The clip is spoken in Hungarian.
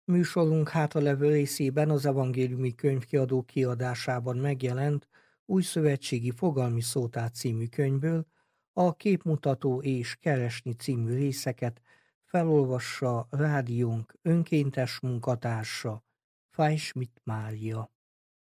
Műsorunk hátralevő részében az Evangéliumi Könyvkiadó kiadásában megjelent Új szövetségi fogalmi szótár című könyvből a Képmutató és Keresni című részeket felolvassa rádiónk önkéntes munkatársa, Fáj Schmidt Mária.